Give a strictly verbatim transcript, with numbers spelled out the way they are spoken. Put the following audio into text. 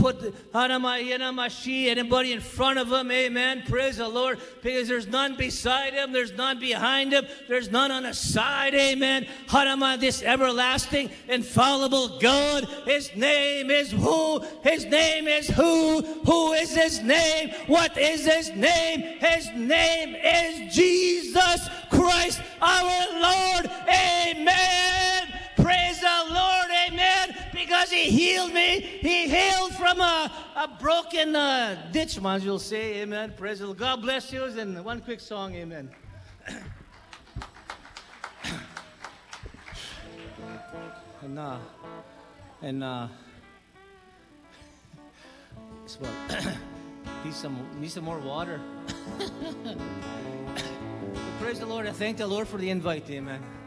put anybody in front of him. Amen. Praise the Lord. Because there's none beside him. There's none behind him. There's none on the side. Amen. This everlasting, infallible God. His name is who? His name is who? Who is his name? What is his name? His name is Jesus Christ our Lord. Amen. Praise the Lord. Amen. Because he healed me. He healed from a, a broken uh, ditch, man, you'll say. Amen. Praise the Lord. God bless you. And one quick song. Amen. and uh, and uh, well, need some need some more water. Praise the Lord. I thank the Lord for the invite. Amen.